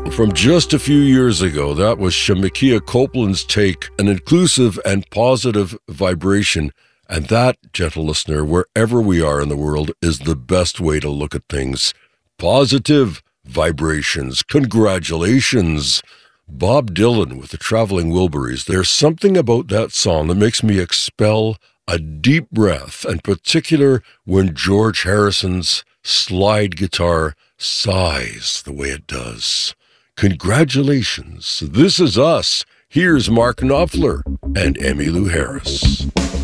From just a few years ago, that was Shamikia Copeland's take, an inclusive and positive vibration. And that, gentle listener, wherever we are in the world, is the best way to look at things. Positive vibrations. Congratulations. Bob Dylan with the Traveling Wilburys. There's something about that song that makes me expel a deep breath, and particular when George Harrison's slide guitar sighs the way it does. Congratulations. This is us. Here's Mark Knopfler and Emmylou Harris.